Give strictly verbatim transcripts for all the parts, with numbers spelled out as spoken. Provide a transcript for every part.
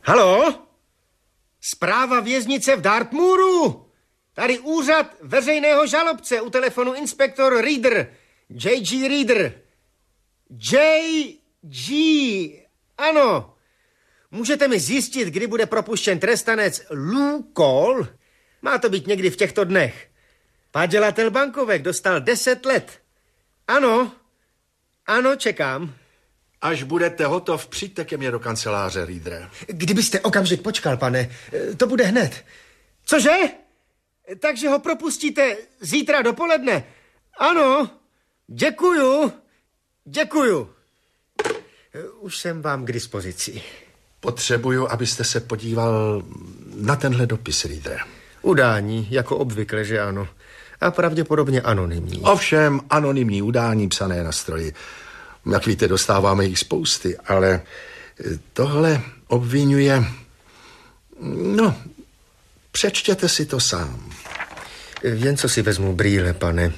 Halo? Zpráva věznice v Dartmouru? Tady úřad veřejného žalobce, u telefonu inspektor Reader. J G Reader. J G. Ano. Můžete mi zjistit, kdy bude propuštěn trestanec Lou Cole? Má to být někdy v těchto dnech. Padělatel bankovek dostal deset let. Ano. Ano, čekám. Až budete hotov, přijďte ke mně do kanceláře, Readere. Kdybyste okamžik počkal, pane, to bude hned. Cože? Takže ho propustíte zítra dopoledne? Ano, děkuju, děkuju. Už jsem vám k dispozici. Potřebuju, abyste se podíval na tenhle dopis, Readere. Udání, jako obvykle, že ano. A pravděpodobně anonymní. Ovšem, anonymní udání psané na stroji. Jak víte, dostáváme jich spousty, ale tohle obvinuje... No, přečtěte si to sám. Jen co si vezmu brýle, pane.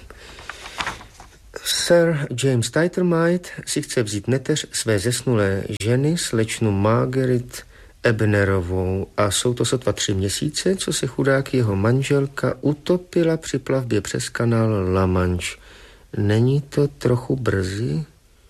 Sir James Titermite si chce vzít neteř své zesnulé ženy, slečnu Margaret Ebnerovou, a jsou to sotva tři měsíce, co se chudák jeho manželka utopila při plavbě přes kanál La Manche. Není to trochu brzy?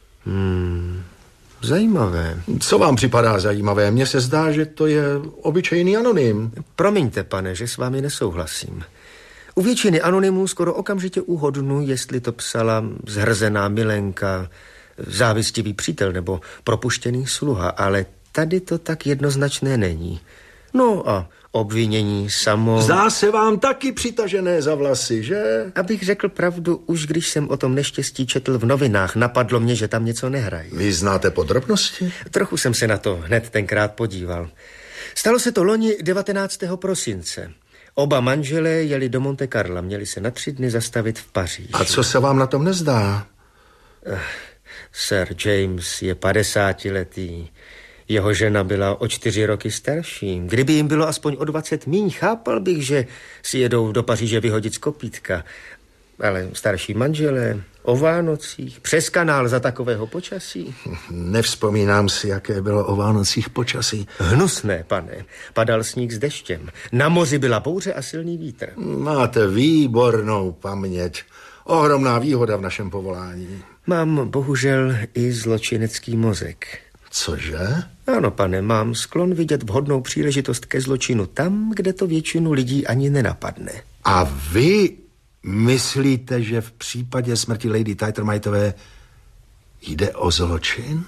Hmm, zajímavé. Co vám připadá zajímavé? Mně se zdá, že to je obyčejný anonym. Promiňte, pane, že s vámi nesouhlasím. U většiny anonymů skoro okamžitě uhodnu, jestli to psala zhrzená milenka, závistivý přítel nebo propuštěný sluha, ale tady to tak jednoznačné není. No a obvinění samo... Zdá se vám taky přitažené za vlasy, že? Abych řekl pravdu, už když jsem o tom neštěstí četl v novinách, napadlo mě, že tam něco nehrají. Vy znáte podrobnosti? Trochu jsem se na to hned tenkrát podíval. Stalo se to loni devatenáctého prosince. Oba manželé jeli do Monte Carla, měli se na tři dny zastavit v Paříži. A co se vám na tom nezdá? Uh, Sir James je padesátiletý. Jeho žena byla o čtyři roky starší. Kdyby jim bylo aspoň o dvacet míň, chápal bych, že si jedou do Paříže vyhodit z kopítka. Ale starší manželé o Vánocích, přes kanál za takového počasí. Nevzpomínám si, jaké bylo o Vánocích počasí. Hnusné, pane. Padal sníh s deštěm. Na moři byla bouře a silný vítr. Máte výbornou paměť. Ohromná výhoda v našem povolání. Mám bohužel i zločinecký mozek. Cože? Ano, pane, mám sklon vidět vhodnou příležitost ke zločinu tam, kde to většinu lidí ani nenapadne. A vy myslíte, že v případě smrti Lady Titermitové jde o zločin?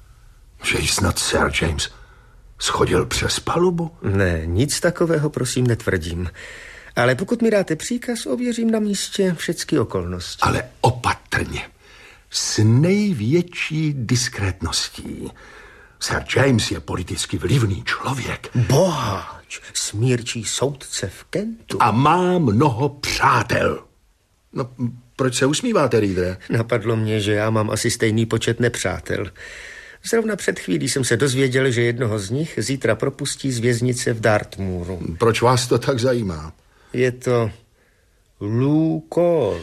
Že jí snad Sir James schodil přes palubu? Ne, nic takového prosím netvrdím. Ale pokud mi dáte příkaz, ověřím na místě všechny okolnosti. Ale opatrně. S největší diskrétností. Sir James je politicky vlivný člověk. Boháč, smírčí soudce v Kentu. A má mnoho přátel. No, proč se usmíváte, Readere? Napadlo mě, že já mám asi stejný počet nepřátel. Zrovna před chvílí jsem se dozvěděl, že jednoho z nich zítra propustí z věznice v Dartmouru. Proč vás to tak zajímá? Je to Lou Cole.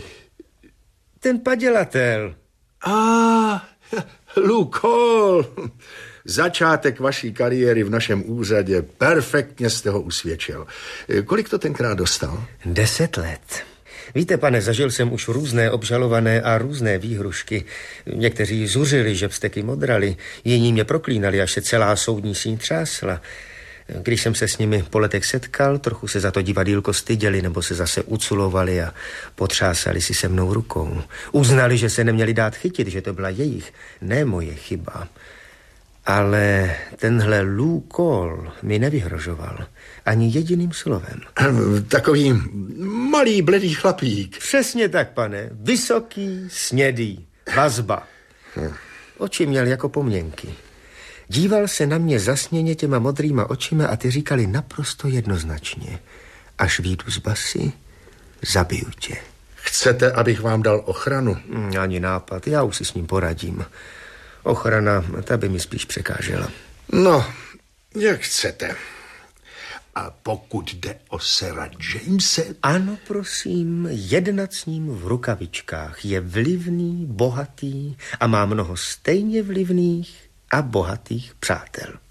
Ten padělatel. A, ah, Lou Cole. Začátek vaší kariéry v našem úřadě. Perfektně jste ho usvědčil. Kolik to tenkrát dostal? Deset let. Víte, pane, zažil jsem už různé obžalované a různé výhrušky. Někteří zuřili, že vzteky modrali, jiní mě proklínali, až se celá soudní síň třásla. Když jsem se s nimi po letech setkal, trochu se za to divadýlko styděli nebo se zase uculovali a potřásali si se mnou rukou. Uznali, že se neměli dát chytit, že to byla jejich, ne moje chyba. Ale tenhle Lou Cole mi nevyhrožoval ani jediným slovem. Takový malý bledý chlapík. Přesně tak, pane. Vysoký, snědý, vazba. Oči měl jako poměnky. Díval se na mě zasněně těma modrýma očima a ty říkali naprosto jednoznačně. Až vyjdu z basy, zabiju tě. Chcete, abych vám dal ochranu? Ani nápad, já už si s ním poradím. Ochrana, ta by mi spíš překážela. No, jak chcete. A pokud jde o Sira Jamese... Ano, prosím, jednat s ním v rukavičkách. Je vlivný, bohatý a má mnoho stejně vlivných a bohatých přátel.